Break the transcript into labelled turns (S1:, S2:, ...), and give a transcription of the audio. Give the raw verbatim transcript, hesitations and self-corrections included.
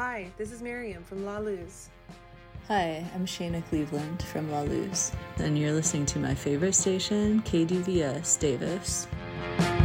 S1: Hi, this is Miriam from La Luz.
S2: Hi, I'm Shayna Cleveland from La Luz, and you're listening to my favorite station, K D V S Davis.